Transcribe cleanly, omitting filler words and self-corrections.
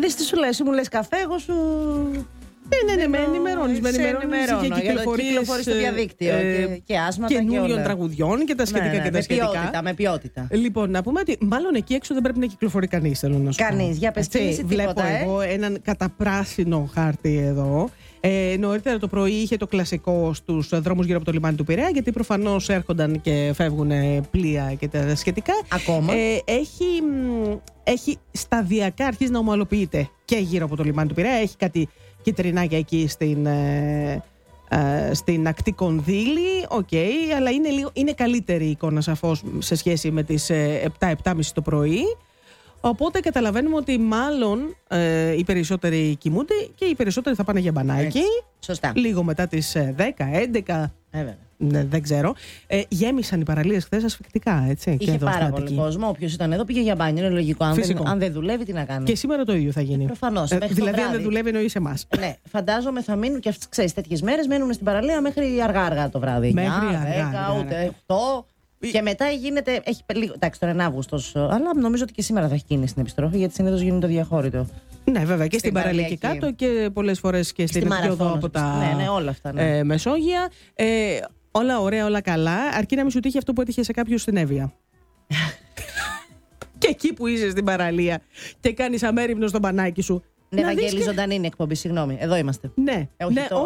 δεις τι σου λες, μου λες καφέ, εγώ σου. Ναι, με ενημερώνεις για κυκλοφορίες στο διαδίκτυο και άσματα καινούριων τραγουδιών και τα σχετικά και τα σχετικά. Με ποιότητα. Λοιπόν, να πούμε ότι μάλλον εκεί έξω δεν πρέπει να κυκλοφορεί κανείς, θέλω να σου πω. Κανείς, για πες τι. Βλέπω εγώ έναν καταπράσινο χάρτη εδώ. Νωρίτερα το πρωί είχε το κλασικό στους δρόμους γύρω από το λιμάνι του Πειραιά, γιατί προφανώς έρχονταν και φεύγουν πλοία και τα σχετικά. Ακόμα. Έχει σταδιακά αρχίσει να ομαλοποιείται και γύρω από το λιμάνι του Πειραιά. Έχει κάτι κυτρινάκια εκεί στην ακτή Κονδύλη, αλλά είναι καλύτερη η εικόνα σαφώς σε σχέση με τις 7-7.30 το πρωί. Οπότε καταλαβαίνουμε ότι μάλλον οι περισσότεροι κοιμούνται και οι περισσότεροι θα πάνε για μπανάκι. Σωστά. Λίγο μετά τις 10-11. Δεν ξέρω. Γέμισαν οι παραλίες χθες ασφυκτικά, έτσι. Είχε πάρα πολύ κόσμο. Όποιος ήταν εδώ πήγε για μπάνιο. Είναι λογικό. Αν δεν δουλεύει, τι να κάνει. Και σήμερα το ίδιο θα γίνει. Προφανώς. Δηλαδή, αν δεν δουλεύει, εννοείς εμάς. Ναι, φαντάζομαι θα μείνουν και αυτές, ξέρεις, τέτοιες μέρες μένουν στην παραλία μέχρι αργά το βράδυ. Μέχρι 9, 10, ούτε 8. Και μετά γίνεται. Έχει λίγο. Εντάξει, τώρα είναι Αύγουστος, αλλά νομίζω ότι και σήμερα θα έχει κίνηση στην επιστροφή, γιατί συνήθως γίνεται το διαχώρητο. Ναι, βέβαια, και στην παραλία και κάτω και πολλές φορές και στην Εθιόδο από τα όλα αυτά, Μεσόγεια. Όλα ωραία, όλα καλά. Αρκεί να μην σου τύχει αυτό που έτυχε σε κάποιους στην Εύβοια. Και εκεί που είσαι στην παραλία και κάνεις αμέριμνο στο μπανάκι σου. Ναι, Βαγγέλη, ζωντανή είναι εκπομπή, συγγνώμη. Εδώ είμαστε. Ναι,